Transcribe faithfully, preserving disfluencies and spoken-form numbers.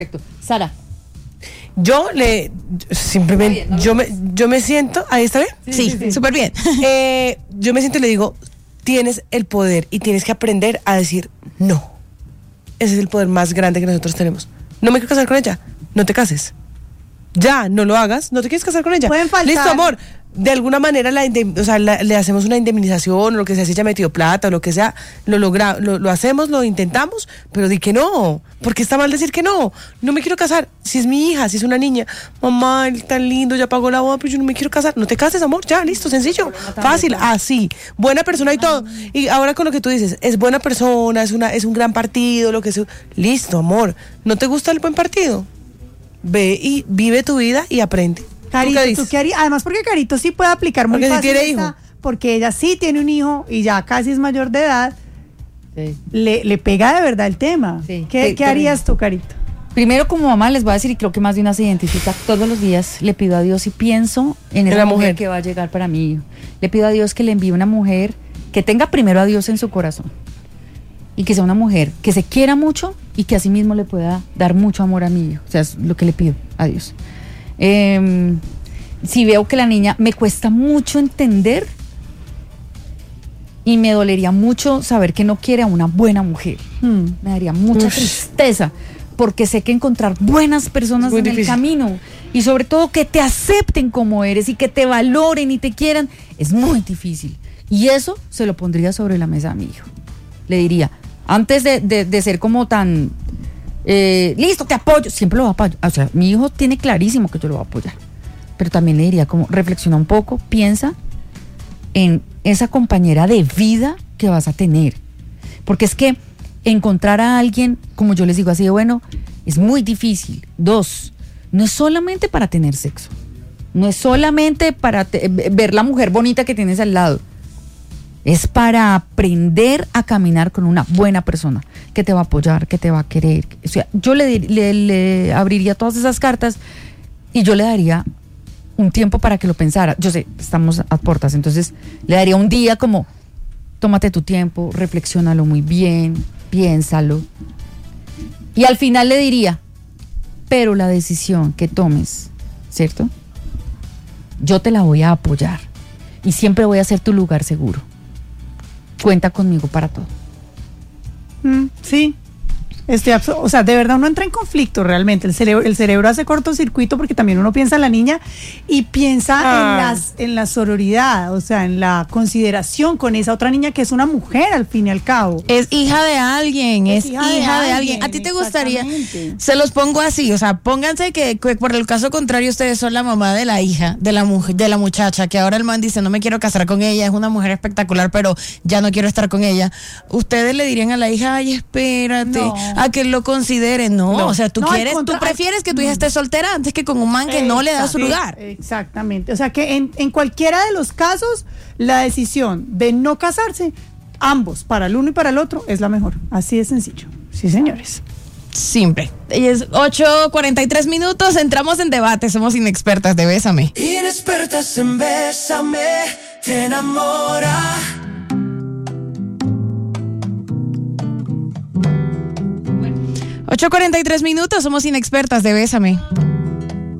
Perfecto. Sara. Yo le, simplemente, bien, ¿no? yo, me, yo me siento, ¿ahí está bien? Sí, sí, sí. Súper bien. Eh, yo me siento y le digo, tienes el poder y tienes que aprender a decir no. Ese es el poder más grande que nosotros tenemos. No me quiero casar con ella, no te cases. Ya, no lo hagas, no te quieres casar con ella. Pueden faltar. Listo, amor. De alguna manera la indem- o sea, la, le hacemos una indemnización o lo que sea, si ella metió plata o lo que sea, lo logra, lo, lo hacemos, lo intentamos, pero di que no, porque está mal decir que no, no me quiero casar, si es mi hija, si es una niña, mamá, él tan lindo, ya pagó la boda, pero yo no me quiero casar, no te cases, amor, ya, listo, sencillo, fácil, así, buena persona y todo, y ahora con lo que tú dices, es buena persona, es una, es un gran partido, lo que sea, listo, amor, ¿no te gusta el buen partido? Ve y vive tu vida y aprende. Carito, ¿tú qué harías? Además, porque Carito sí puede aplicar muy porque fácil. Si tiene esta, hijo. Porque ella sí tiene un hijo y ya casi es mayor de edad. Sí. Le, le pega de verdad el tema. Sí. ¿Qué, Sí, ¿qué harías tú, Carito? Primero, como mamá, les voy a decir, y creo que más de una se identifica, todos los días le pido a Dios y pienso en esa mujer, mujer que va a llegar para mi hijo. Le pido a Dios que le envíe una mujer que tenga primero a Dios en su corazón. Y que sea una mujer que se quiera mucho y que asimismo le pueda dar mucho amor a mi hijo. O sea, es lo que le pido a Dios. Eh, si veo que la niña me cuesta mucho entender y me dolería mucho saber que no quiere a una buena mujer. Hmm. Me daría mucha Uf. tristeza porque sé que encontrar buenas personas en difícil. el camino y sobre todo que te acepten como eres y que te valoren y te quieran es muy difícil. Y eso se lo pondría sobre la mesa a mi hijo. Le diría, antes de, de, de ser como tan eh, listo, te apoyo, siempre lo va a apoyar. O sea, mi hijo tiene clarísimo que yo lo voy a apoyar, pero también le diría como reflexiona un poco, piensa en esa compañera de vida que vas a tener, porque es que encontrar a alguien, como yo les digo así de bueno, es muy difícil. Dos, no es solamente para tener sexo, no es solamente para te, ver la mujer bonita que tienes al lado. Es para aprender a caminar con una buena persona que te va a apoyar, que te va a querer. O sea, yo le, le, le abriría todas esas cartas y yo le daría un tiempo para que lo pensara. Yo sé, estamos a puertas, entonces le daría un día como, tómate tu tiempo, reflexiónalo muy bien, piénsalo. Y al final le diría, pero la decisión que tomes, ¿cierto? Yo te la voy a apoyar y siempre voy a ser tu lugar seguro. Cuenta conmigo para todo. Mm, sí, estoy abs- o sea, de verdad uno entra en conflicto realmente. El cerebro, el cerebro hace cortocircuito porque también uno piensa en la niña y piensa ah. en, las, en la sororidad, o sea, en la consideración con esa otra niña que es una mujer al fin y al cabo. Es hija de alguien, es, es hija, de, hija de alguien. ¿A ti te gustaría? Se los pongo así, o sea, pónganse que, que por el caso contrario ustedes son la mamá de la hija, de la mujer, de la muchacha, que ahora el man dice no me quiero casar con ella, es una mujer espectacular, pero ya no quiero estar con ella. Ustedes le dirían a la hija, ay, espérate, no. a que lo considere, no, no. o sea, tú no, quieres, contra... tú prefieres que tu hija esté soltera antes que con un man que Exacto. no le da su lugar. Exactamente, o sea que en, en cualquiera de los casos, la decisión de no casarse, ambos, para el uno y para el otro, es la mejor, así de sencillo. Sí, señores. Simple. Y es ocho cuarenta y tres minutos, entramos en debate, somos inexpertas de Bésame. Inexpertas en Bésame, te enamora. ocho cuarenta y tres minutos, somos inexpertas de Bésame.